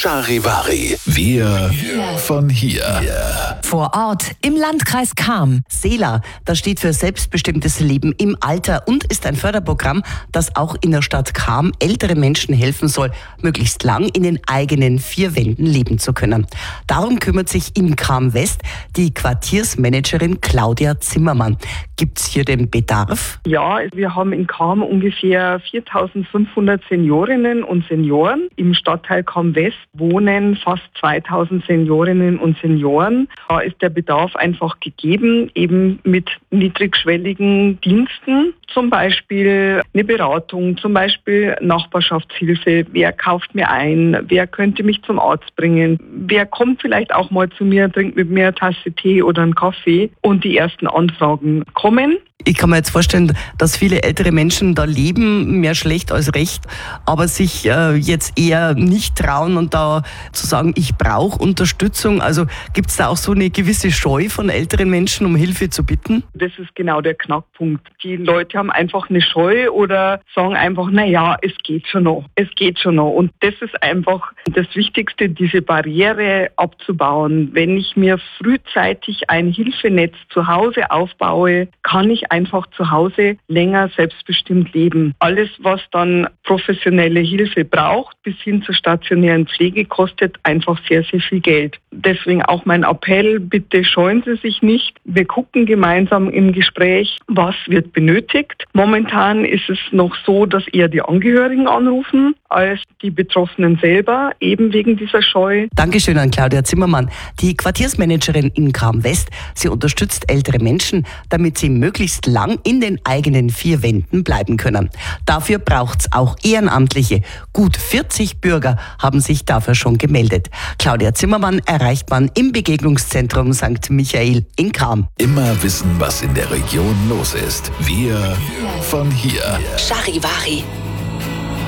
Charivari. Wir von hier. Vor Ort im Landkreis Cham. SELA, das steht für selbstbestimmtes Leben im Alter und ist ein Förderprogramm, das auch in der Stadt Cham ältere Menschen helfen soll, möglichst lang in den eigenen vier Wänden leben zu können. Darum kümmert sich in Cham West die Quartiersmanagerin Claudia Zimmermann. Gibt's hier den Bedarf? Ja, wir haben in Cham ungefähr 4.500 Seniorinnen und Senioren. Im Stadtteil Cham West wohnen fast 2.000 Seniorinnen und Senioren. Da ist der Bedarf einfach gegeben, eben mit niedrigschwelligen Diensten. Zum Beispiel eine Beratung, zum Beispiel Nachbarschaftshilfe. Wer kauft mir ein? Wer könnte mich zum Arzt bringen? Wer kommt vielleicht auch mal zu mir, trinkt mit mir eine Tasse Tee oder einen Kaffee? Und die ersten Anfragen kommen. Ich kann mir jetzt vorstellen, dass viele ältere Menschen da leben, mehr schlecht als recht, aber sich jetzt eher nicht trauen und da zu sagen, ich brauche Unterstützung. Also gibt es da auch so eine gewisse Scheu von älteren Menschen, um Hilfe zu bitten? Das ist genau der Knackpunkt. Die Leute haben einfach eine Scheu oder sagen einfach, naja, es geht schon noch. Es geht schon noch. Und das ist einfach das Wichtigste, diese Barriere abzubauen. Wenn ich mir frühzeitig ein Hilfenetz zu Hause aufbaue, kann ich einfach zu Hause länger selbstbestimmt leben. Alles, was dann professionelle Hilfe braucht, bis hin zur stationären Pflege, kostet einfach sehr, sehr viel Geld. Deswegen auch mein Appell, bitte scheuen Sie sich nicht. Wir gucken gemeinsam im Gespräch, was wird benötigt. Momentan ist es noch so, dass eher die Angehörigen anrufen, als die Betroffenen selber, eben wegen dieser Scheu. Dankeschön an Claudia Zimmermann, die Quartiersmanagerin in Cham West. Sie unterstützt ältere Menschen, damit sie möglichst lang in den eigenen vier Wänden bleiben können. Dafür braucht's auch Ehrenamtliche. Gut 40 Bürger haben sich dafür schon gemeldet. Claudia Zimmermann erreicht man im Begegnungszentrum St. Michael in Cham. Immer wissen, was in der Region los ist. Wir von hier. Charivari.